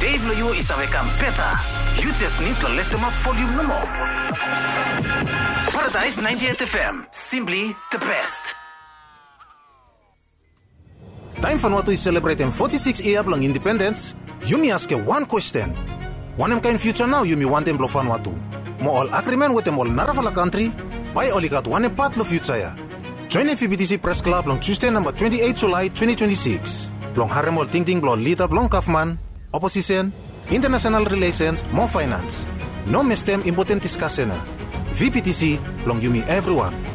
Dave lo you isavekan peta. You just need to lift them up volume no more. Paradise 98 FM. Simply the best. Time for what we celebrate 46 years long independence. You me ask one question. One kind future now you me want them blofan watu. Mo all agreement with them all Narafala country. Why only got one part of future ya. Join FBTC Press Club on Tuesday number 28 July 2026. Long Haremol Ting Ting Blon Lead up Long Kaufman. Opposition, International Relations, more finance. No miss them important discussion. VPTC, long you me everyone.